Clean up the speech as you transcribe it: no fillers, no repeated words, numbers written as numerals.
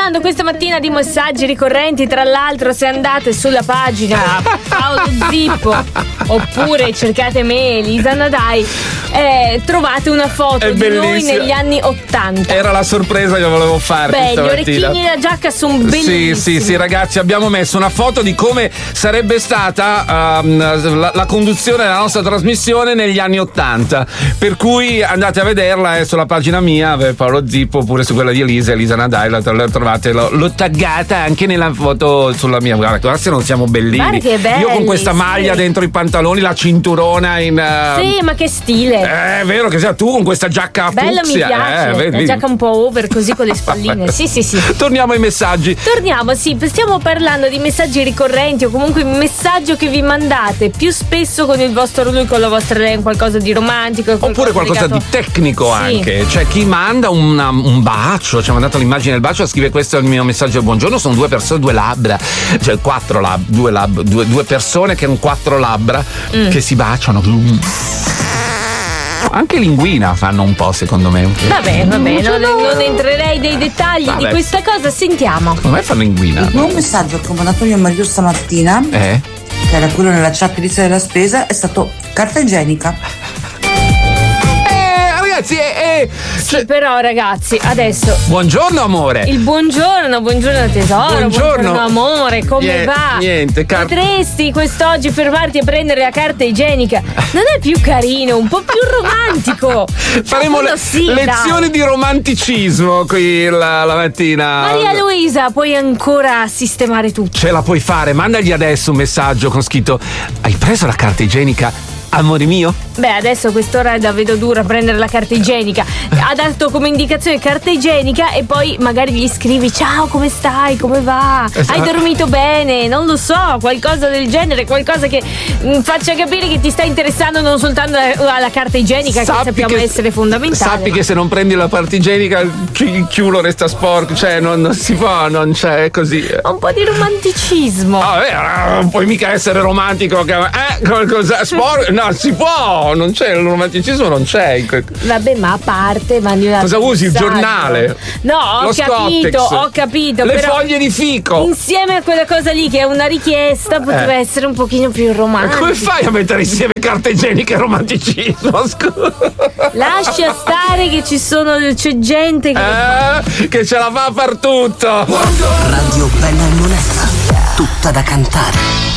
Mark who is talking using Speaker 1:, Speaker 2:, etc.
Speaker 1: parlando questa mattina di messaggi ricorrenti. Tra l'altro, se andate sulla pagina Paolo Zippo oppure cercate me, Elisa Nadai, trovate una foto di noi negli anni 80.
Speaker 2: Era la sorpresa che volevo fare.
Speaker 1: Beh, gli orecchini e la giacca sono bellissimi.
Speaker 2: Sì, ragazzi, abbiamo messo una foto di come sarebbe stata la conduzione della nostra trasmissione negli anni 80. Per cui andate a vederla sulla pagina mia, Paolo Zippo, oppure su quella di Elisa Nadai, la trovate. L'ho taggata anche nella foto sulla mia. Guarda se non siamo bellini.
Speaker 1: Guarda che belli,
Speaker 2: io con questa maglia dentro i pantaloni, la cinturona in.
Speaker 1: Sì, ma che stile!
Speaker 2: È vero che sia tu con questa giacca
Speaker 1: bella,
Speaker 2: fucsia,
Speaker 1: mi piace. La giacca un po' over così con le spalline. Sì.
Speaker 2: Torniamo ai messaggi.
Speaker 1: Stiamo parlando di messaggi ricorrenti o comunque un messaggio che vi mandate più spesso con il vostro lui, con la vostra lei, qualcosa di romantico,
Speaker 2: oppure qualcosa di tecnico anche. Cioè chi manda un bacio, ci ha mandato l'immagine del bacio, scrive: questo è il mio messaggio, buongiorno, sono due persone, due labbra, cioè due persone che hanno 4 labbra che si baciano. Anche linguina fanno un po', secondo me.
Speaker 1: Vabbè, non entrerei nei dettagli di questa cosa. Sentiamo.
Speaker 2: Secondo me fanno linguina.
Speaker 3: Il primo messaggio che ho mandato mio marito stamattina, che era quello nella chat lista della spesa, è stato carta igienica.
Speaker 1: Sì, però ragazzi, adesso
Speaker 2: buongiorno amore.
Speaker 1: Il buongiorno tesoro. Buongiorno amore, come va?
Speaker 2: Niente,
Speaker 1: potresti quest'oggi fermarti a prendere la carta igienica? Non è più carino, un po' più romantico?
Speaker 2: Faremo lezioni di romanticismo qui la mattina.
Speaker 1: Maria Luisa, puoi ancora sistemare tutto.
Speaker 2: Ce la puoi fare, mandagli adesso un messaggio con scritto: hai preso la carta igienica, amore mio?
Speaker 1: Beh, adesso a quest'ora la vedo dura prendere la carta igienica. Ha dato come indicazione carta igienica e poi magari gli scrivi: ciao, come stai? Come va? Hai dormito bene? Non lo so, qualcosa del genere, qualcosa che faccia capire che ti sta interessando non soltanto la carta igienica, che sappiamo essere fondamentale.
Speaker 2: Sappi che se non prendi la carta igienica il culo resta sporco, cioè non si può, non c'è così.
Speaker 1: Un po' di romanticismo.
Speaker 2: Non puoi mica essere romantico qualcosa sporco. No, si può. Non c'è il romanticismo, non c'è.
Speaker 1: Vabbè, ma a parte mandi una.
Speaker 2: Cosa usi? Il giornale?
Speaker 1: No, ho capito.
Speaker 2: Le foglie di fico.
Speaker 1: Insieme a quella cosa lì che è una richiesta, poteva essere un pochino più romantico.
Speaker 2: Come fai a mettere insieme carta igienica e romanticismo? Scusa.
Speaker 1: Lascia stare che c'è gente
Speaker 2: che ce la fa a far tutto.
Speaker 4: Radio Bella e Monella, tutta da cantare.